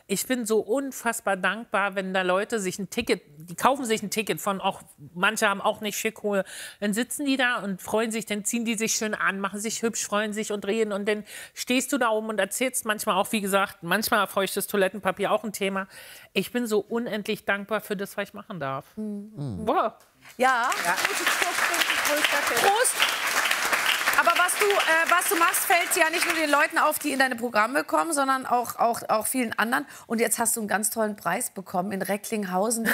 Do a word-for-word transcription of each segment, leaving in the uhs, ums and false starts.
ich bin so unfassbar dankbar, wenn da Leute sich ein Ticket, die kaufen sich ein Ticket von auch, manche haben auch nicht schick Kohle, dann sitzen die da und freuen sich, dann ziehen die sich schön an, machen sich hübsch, freuen sich und reden und dann stehst du da oben und erzählst manchmal auch, wie gesagt, manchmal feuchtes Toilettenpapier auch ein Thema. Ich bin so unendlich dankbar für das, was ich machen darf. Mhm. Wow. Ja. ja. Prost. Aber was du, äh, was du machst, fällt ja nicht nur den Leuten auf, die in deine Programme kommen, sondern auch, auch, auch vielen anderen. Und jetzt hast du einen ganz tollen Preis bekommen in Recklinghausen,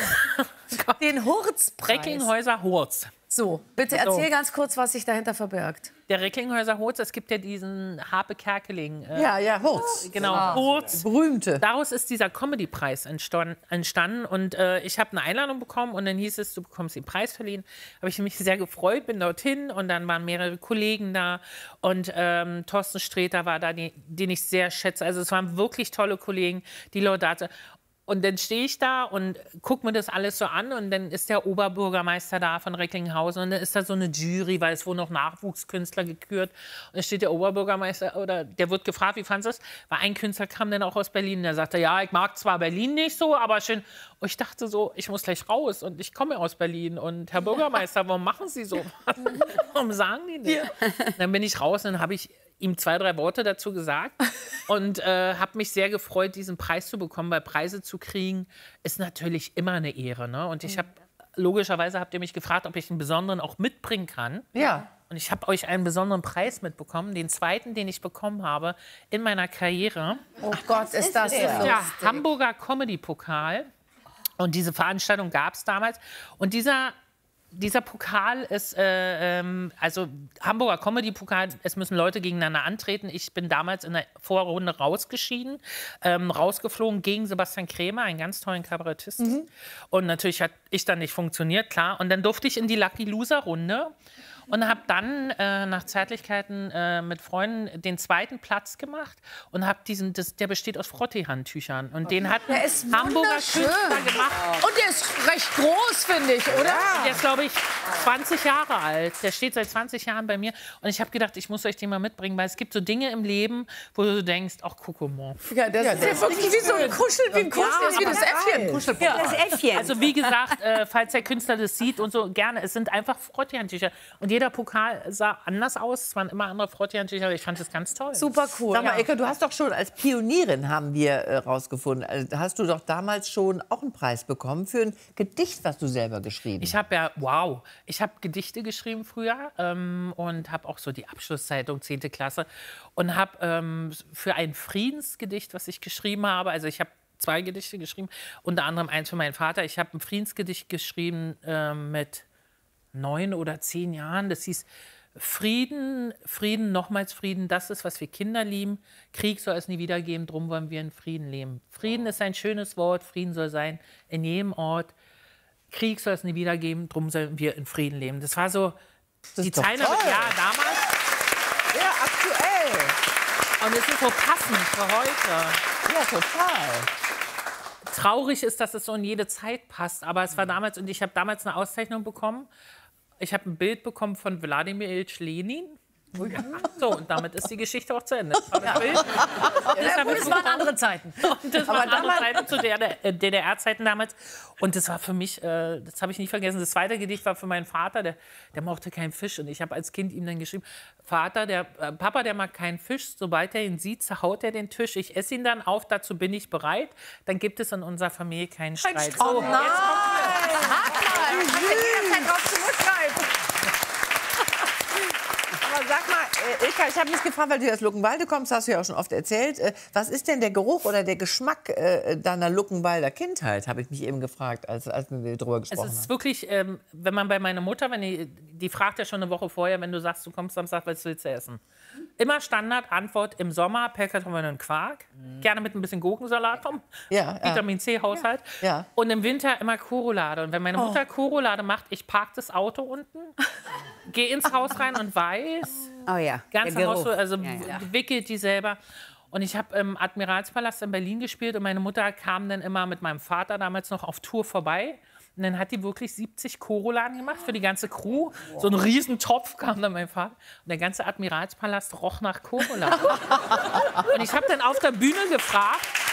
den Hurzpreis. Recklinghäuser Hurz. So, bitte erzähl so. ganz kurz, was sich dahinter verbirgt. Der Recklinghäuser Hurz, es gibt ja diesen Harpe Kerkeling. Äh, ja, ja, Hurz. Genau, ah, Hurz. Berühmte. Daraus ist dieser Comedy-Preis entstanden. Und äh, ich habe eine Einladung bekommen und dann hieß es, du bekommst den Preis verliehen. Habe ich mich sehr gefreut, bin dorthin und dann waren mehrere Kollegen da. Und ähm, Thorsten Sträter war da, die, den ich sehr schätze. Also es waren wirklich tolle Kollegen, die Leute. Und dann stehe ich da und gucke mir das alles so an und dann ist der Oberbürgermeister da von Recklinghausen und dann ist da so eine Jury, weil es wurden noch Nachwuchskünstler gekürt. Und dann steht der Oberbürgermeister oder der wird gefragt, wie fandest du das? Weil ein Künstler kam dann auch aus Berlin und der sagte, ja, ich mag zwar Berlin nicht so, aber schön. Und ich dachte so, ich muss gleich raus und ich komme aus Berlin und Herr Bürgermeister, warum machen Sie so? Warum sagen die nicht? Dann bin ich raus und dann habe ich ihm zwei, drei Worte dazu gesagt und äh, habe mich sehr gefreut, diesen Preis zu bekommen, weil Preise zu kriegen ist natürlich immer eine Ehre. Ne? Und ich habe, logischerweise habt ihr mich gefragt, ob ich einen besonderen auch mitbringen kann. Ja. Und ich habe euch einen besonderen Preis mitbekommen, den zweiten, den ich bekommen habe in meiner Karriere. Oh Gott, ist das der, der Hamburger Comedy-Pokal. Und diese Veranstaltung gab es damals. Und dieser Dieser Pokal ist, äh, ähm, also Hamburger Comedy-Pokal, es müssen Leute gegeneinander antreten. Ich bin damals in der Vorrunde rausgeschieden, ähm, rausgeflogen gegen Sebastian Krämer, einen ganz tollen Kabarettisten. Mhm. Und natürlich hat ich dann nicht funktioniert, klar. Und dann durfte ich in die Lucky Loser-Runde und habe dann äh, nach Zärtlichkeiten äh, mit Freunden den zweiten Platz gemacht und habe diesen, das, der besteht aus Frottee-Handtüchern und den hat ein Hamburger Künstler gemacht. Und der ist recht groß, finde ich, oder? Ja. Der ist, glaube ich, zwanzig Jahre alt. Der steht seit zwanzig Jahren bei mir und ich habe gedacht, ich muss euch den mal mitbringen, weil es gibt so Dinge im Leben, wo du denkst, ach, Kuckuck. Ja, das, ja, das ist ja wirklich wie so ein Kuschel, wie ein Kuschel, ja, wie das Äffchen. Ja, das Äffchen. Also wie gesagt, äh, falls der Künstler das sieht und so, gerne, es sind einfach Frottee-Handtücher. Und jeder Pokal sah anders aus. Es waren immer andere Frottee-Handtücher. Ich fand das ganz toll. Super cool. Sag mal, ja. Elke, du hast doch schon als Pionierin, haben wir äh, rausgefunden, also, hast du doch damals schon auch einen Preis bekommen für ein Gedicht, was du selber geschrieben hast. Ich habe ja, wow, ich habe Gedichte geschrieben früher ähm, und habe auch so die Abschlusszeitung, zehnte Klasse. Und habe ähm, für ein Friedensgedicht, was ich geschrieben habe, also ich habe zwei Gedichte geschrieben, unter anderem eins für meinen Vater. Ich habe ein Friedensgedicht geschrieben äh, mit neun oder zehn Jahren. Das hieß Frieden, Frieden, nochmals Frieden, das ist, was wir Kinder lieben. Krieg soll es nie wieder geben, drum wollen wir in Frieden leben. Frieden ist ein schönes Wort, Frieden soll sein in jedem Ort. Krieg soll es nie wieder geben, drum sollen wir in Frieden leben. Das war so das die Zeile, ja, damals. Ja, aktuell. Und es ist so passend für heute. Ja, total. Traurig ist, dass es so in jede Zeit passt, aber es war damals, und ich habe damals eine Auszeichnung bekommen. Ich habe ein Bild bekommen von Wladimir Iljitsch Lenin. So, und damit ist die Geschichte auch zu Ende. Das war das Bild. Das, ja, das waren andere Zeiten. Und das waren andere Zeiten zu der D D R-Zeiten damals. Und das war für mich, äh, das habe ich nicht vergessen, das zweite Gedicht war für meinen Vater, der, der mochte keinen Fisch. Und ich habe als Kind ihm dann geschrieben, Vater, der, äh, Papa, der mag keinen Fisch, sobald er ihn sieht, zerhaut er den Tisch. Ich esse ihn dann auf, dazu bin ich bereit. Dann gibt es in unserer Familie keinen Streit. Oh so, nein! Jetzt mal! Ich kann jederzeit drauf zurückgreifen. Aber sag mal, äh, Ilka, ich habe mich gefragt, weil du aus Luckenwalde kommst, hast du ja auch schon oft erzählt. Äh, was ist denn der Geruch oder der Geschmack äh, deiner Luckenwalder Kindheit, habe ich mich eben gefragt, als, als wir darüber gesprochen haben. Es ist haben. wirklich, ähm, wenn man bei meiner Mutter, wenn die, die fragt ja schon eine Woche vorher, wenn du sagst, du kommst Samstag, was willst du essen? Immer Standard, Antwort im Sommer, Pellkartoffeln und Quark. Mhm. Gerne mit ein bisschen Gurkensalat vom ja, Vitamin C-Haushalt. Ja. Ja. Und im Winter immer Korolade. Und wenn meine Mutter oh. Korolade macht, ich parke das Auto unten, gehe ins Haus rein und weiß, oh ja, ganze Haus, also ja, ja. wickelt die selber. Und ich habe im Admiralspalast in Berlin gespielt und meine Mutter kam dann immer mit meinem Vater damals noch auf Tour vorbei. Und dann hat die wirklich siebzig Koroladen gemacht für die ganze Crew. Wow. So ein Riesentopf kam dann mein Vater. Und der ganze Admiralspalast roch nach Koroladen. Und ich habe dann auf der Bühne gefragt,